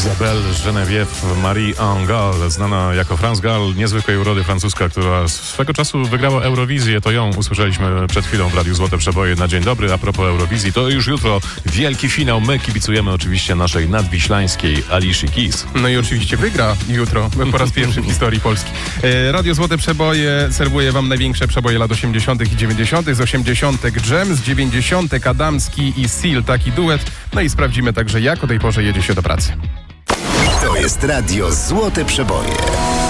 Isabelle Geneviève Marie Angel, znana jako France Gall, niezwykłej urody francuska, która swego czasu wygrała Eurowizję. To ją usłyszeliśmy przed chwilą w Radiu Złote Przeboje na dzień dobry. A propos Eurowizji, to już jutro wielki finał. My kibicujemy oczywiście naszej nadwiślańskiej Alicji Keys. No i oczywiście wygra jutro po raz pierwszy w historii Polski. Radio Złote Przeboje serwuje wam największe przeboje lat 80. i 90. Z 80. Dżem, z 90. Adamski i Seal, taki duet. No i sprawdzimy także, jak o tej porze jedzie się do pracy. To jest Radio Złote Przeboje.